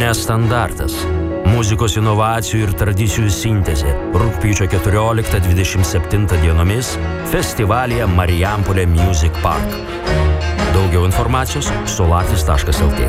Nestandartas. Muzikos inovacijų ir tradicijų sintezė. Rugpjūčio 14-27 dienomis festivalyje Marijampolė Music Park. Daugiau informacijos solatis.lt.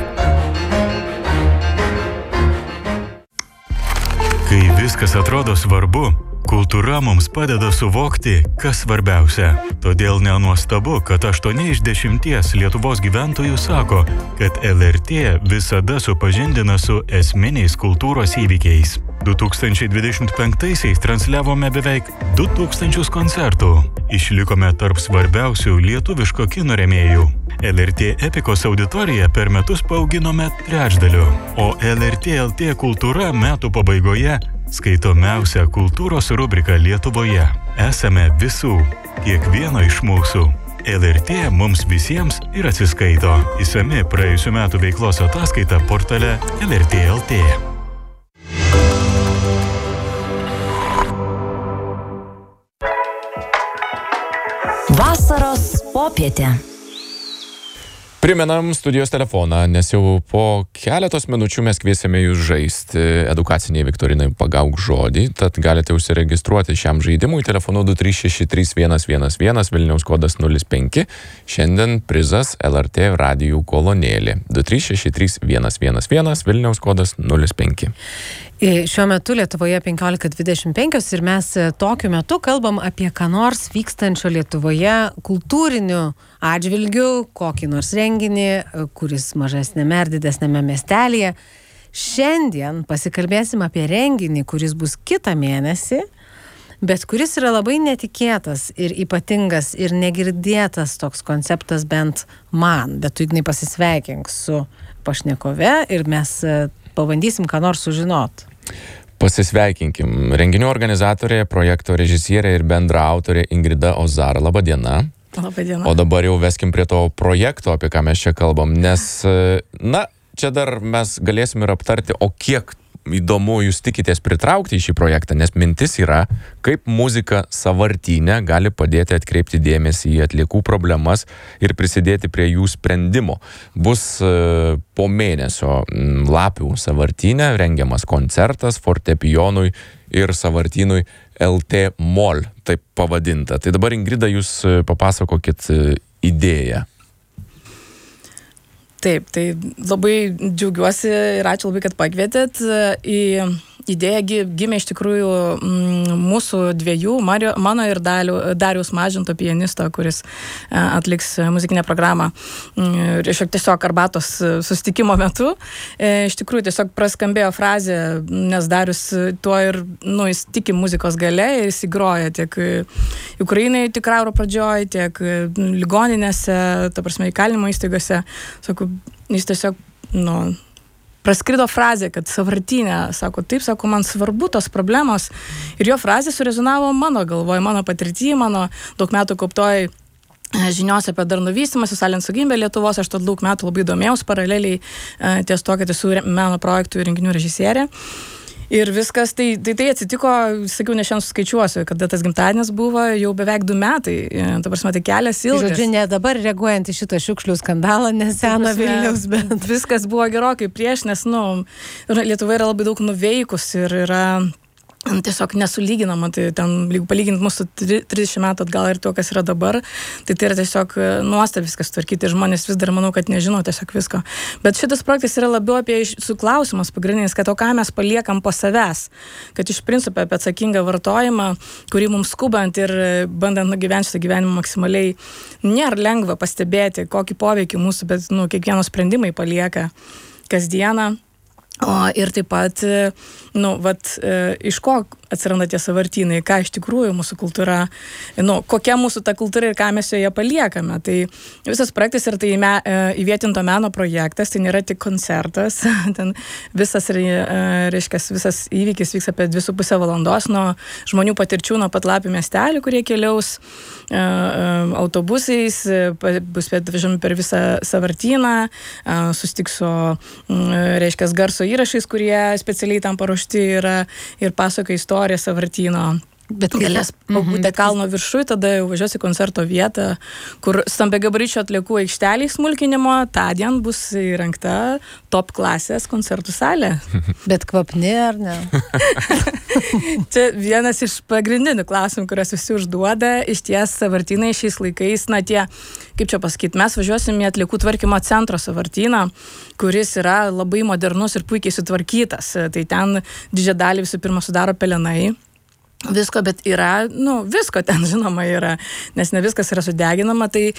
Kai viskas atrodo svarbu, kultūra mums padeda suvokti, kas svarbiausia. Todėl nenuostabu, kad 8 iš 10 Lietuvos gyventojų sako, kad LRT visada supažindina su esminiais kultūros įvykiais. 2025-aisiais transliavome beveik 2000 koncertų. Išlikome tarp svarbiausių lietuviško kino rėmėjų. LRT Epikos auditoriją per metus paauginome trečdaliu, o LRT LT kultūra metų pabaigoje skaitomiausia kultūros rubrika Lietuvoje. Esame visų, kiekvieno iš mūsų. LRT mums visiems ir atsiskaito. Išsami praėjusių metų veiklos ataskaita portale LRT LT. Vasaros popietė. Primenam studijos telefoną, nes jau po keletos minučių mes kviesime jūs žaisti edukaciniai viktorinai Pagauk žodį, tad galite užsiregistruoti šiam žaidimui telefonu 2363111 Vilniaus kodas 05. Šiandien prizas LRT radijų kolonėlė 2363111 Vilniaus kodas 05. Šiuo metu Lietuvoje 15:25 ir mes tokiu metu kalbam apie ką nors vykstančio Lietuvoje kultūriniu atžvilgiu, kokį nors renginį, kuris mažesnėme ar didesnėme miestelėje. Šiandien pasikalbėsim apie renginį, kuris bus kitą mėnesį, bet kuris yra labai netikėtas ir ypatingas ir negirdėtas toks konceptas bent man. Bet tu, Ignai, pasisveikink su pašnekove ir mes pabandysim ką nors sužinot. Pasisveikinkim. Renginių organizatorė, projekto režisierė ir bendra autorė Ingrida Ozar. Labą dieną. Labą dieną. O dabar jau veskim prie to projekto, apie ką mes čia kalbam, nes, čia dar mes galėsim ir aptarti, o kiek įdomu jūs tikitės pritraukti į šį projektą, nes mintis yra, kaip muzika sąvartyne gali padėti atkreipti dėmesį į atliekų problemas ir prisidėti prie jų sprendimo. Bus po mėnesio Lapių sąvartyne rengiamas koncertas fortepijonui ir sąvartynui LT Mol, taip pavadinta. Tai dabar, Ingrida, jūs papasakokit idėją. Taip, tai labai džiaugiuosi ir ačiū labai, kad pakvietėt. Idėja gimė iš tikrųjų mūsų dviejų, mano ir Dariaus Mažinto pianisto, kuris atliks muzikinę programą. Tiesiog arbatos susitikimo metu. Iš tikrųjų tiesiog praskambėjo frazė, nes Darius tuo ir, jis tiki muzikos gale ir jis įgroja tiek Ukrainai tik karo pradžioj, tiek ligoninėse, ta prasme įkalinimo įstaigose. Sakau, jis tiesiog, praskrido frazė, kad sąvartynė, sako, man svarbu tos problemos. Ir jo frazė surezonavo mano galvoje, mano patirtyje, mano daug metų kauptoj žinios apie darnų vystymąsi, socialinę saugybę Lietuvos. Aš daug metų labai domėjaus paraleliai ties to, kad esu meno projektų ir renginių režisierė. Ir viskas, tai atsitiko, sakiau, ne šiandien suskaičiuosiu, kada tas gimtadienis buvo jau beveik 2 metai. Ta prasme, tai kelias ilgas. Žodžiu, ne dabar reaguojant į šitą šiukšlių skandalą, neseno Vilniaus, bet viskas buvo gerokai prieš, nes, Lietuva yra labai daug nuveikus ir yra tiesiog nesulyginama, tai ten, jeigu palyginti mūsų 30 metų atgal ir to, kas yra dabar, tai yra tiesiog nuostabi viskas tvarkyti. Žmonės vis dar, manau, kad nežino tiesiog visko. Bet šitas projektas yra labiau apie klausimas pagrindinis, kad o ką mes paliekam po savęs, kad iš principo apie atsakingą vartojimą, kurį mums skubant ir bandant nugyventi šitą gyvenimą maksimaliai, nėra lengva pastebėti, kokį poveikį mūsų, bet kiekvieno sprendimai palieka kasdieną. Ir taip pat, iš ko atsiranda tie sąvartynai, ką iš tikrųjų mūsų kultūra, kokia mūsų ta kultūra ir ką mes joje paliekame. Tai visas projektas yra tai įvietinto meno projektas, tai nėra tik koncertas, ten visas įvykis vyks apie 2,5 valandos nuo žmonių patirčių, nuo pat Lapių miestelių, kurie keliaus autobusais, bus vežami per visą sąvartyną, susitiks su garso įrašais, kurie specialiai tam paruošti yra ir pasakoja istoriją sąvartyno. Bet galės pabūti kalno viršui, tada jau važiuos į koncerto vietą, kur stambiagabaričių atliekų aikšteliai smulkinimo, tądien bus įrengta top klasės koncertų salė. Bet kvapni ar ne? Čia vienas iš pagrindinių klausimų, kuriuos visi užduoda, iš ties sąvartynai šiais laikais, na tie, kaip čia pasakyti, mes važiuosim į atliekų tvarkymo centro sąvartyną, kuris yra labai modernus ir puikiai sutvarkytas. Tai ten didžiąją dalį visų pirma sudaro pelenai. Visko, bet yra, visko ten žinoma yra, nes ne viskas yra sudeginama, tai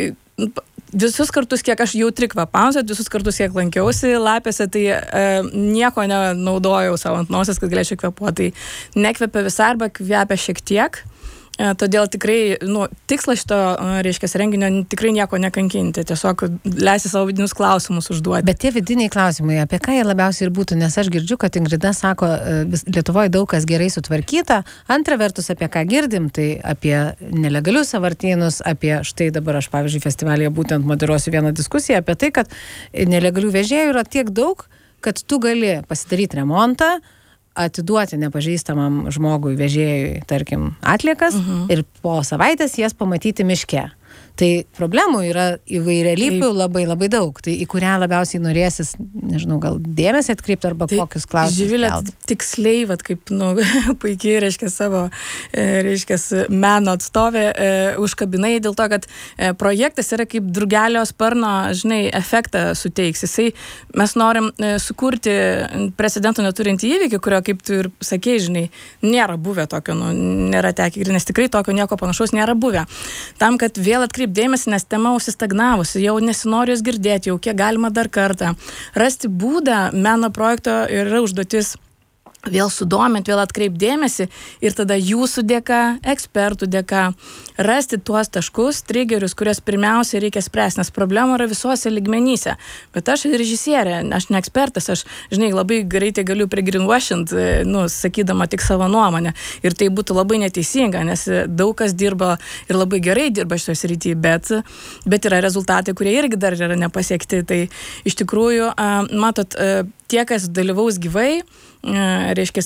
visus kartus, kiek aš jautri kvapams, visus kartus, kiek lankiausi lapėse, tai nieko nenaudojau savo ant nosies, kad galėčiau kvepuoti. Tai nekvepia visai arba kvepia šiek tiek. Todėl tikrai, tikslas šito, reiškia, renginio tikrai nieko nekankinti, tiesiog leisti savo vidinius klausimus užduoti. Bet tie vidiniai klausimai, apie ką jie labiausiai ir būtų, nes aš girdžiu, kad Ingrida sako, Lietuvoje daug kas gerai sutvarkyta, antra vertus, apie ką girdim, tai apie nelegalius sąvartynus, apie štai dabar aš, pavyzdžiui, festivalyje būtent moderuosiu vieną diskusiją apie tai, kad nelegalių vežėjų yra tiek daug, kad tu gali pasidaryti remontą, atiduoti nepažįstamam žmogui, vežėjui, tarkim, atliekas ir po savaitės jas pamatyti miške. Tai problemų yra įvairialypių labai labai daug. Tai į kurią labiausiai norėsis, nežinau, gal dėmesį atkreipti arba kokius klausimus. Živilė tiksliai, kaip, puikiai, reiškia, savo, reiškia, meno atstovė užkabinai dėl to, kad projektas yra kaip drugelio sparno, žinai, efektą suteiks. Mes norim sukurti precedento neturintį įvykį, kurio, kaip tu ir sakei, žinai, nėra buvę tokio, nėra tekę, nes tikrai tokio nieko panašaus nėra buvę. Tam, kad vėl atkreipti dėmesį, nes tema užsistagnavusi, jau nesinori jos girdėti, jau kiek galima dar kartą. Rasti būdą meno projekto yra užduotis vėl sudominti, vėl atkreipti dėmesį ir tada jūsų dėka, ekspertų dėka, rasti tuos taškus, triggerius, kurias pirmiausia reikia spręsti, nes problemų yra visuose lygmenyse. Bet aš režisierė, aš ne ekspertas, aš, žinai, labai greitai galiu greenwashint, sakydama tik savo nuomonę. Ir tai būtų labai neteisinga, nes daug kas dirba ir labai gerai dirba šitoje srityje, bet yra rezultatai, kurie irgi dar yra nepasiekti. Tai iš tikrųjų, matot, tie, kas dalyvaus gyvai, reiškia,